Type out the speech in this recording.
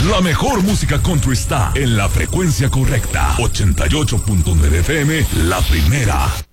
La mejor música country está en la frecuencia correcta. 88.9 FM, La Primera.